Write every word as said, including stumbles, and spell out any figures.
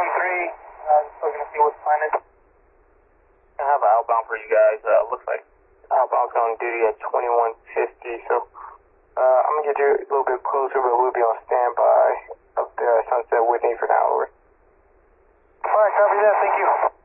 three, uh, just looking to see what's planted. I have an outbound for you guys. Uh, looks like outbound's on duty at twenty-one fifty, so uh, I'm going to get you a little bit closer, but we'll be on standby up there at Sunset Whitney for an hour. Alright, copy that, thank you.